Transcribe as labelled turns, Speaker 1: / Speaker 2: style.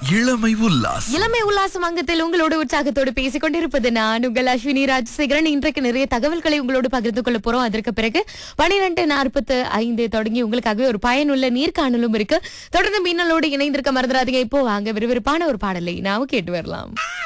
Speaker 1: இளமை உல்லாசம்.
Speaker 2: இளமை உல்லாசம் அங்கத்தில் உங்களோட உற்சாகத்தோடு பேசிக் கொண்டிருப்பது நான் உங்கள் அஸ்வினி ராஜசேகரன். இன்றைக்கு நிறைய தகவல்களை உங்களோடு பகிர்ந்து கொள்ள போறோம். அதற்கு பிறகு 12:45 தொடங்கி உங்களுக்காகவே ஒரு பயனுள்ள நீர்காணலும் இருக்கு. தொடர்ந்து மின்னலோடு இணைந்திருக்க மறந்துடாதீங்க. இப்போ வாங்க விறுவிறுப்பான ஒரு பாடலை நாம கேட்டு வரலாம்.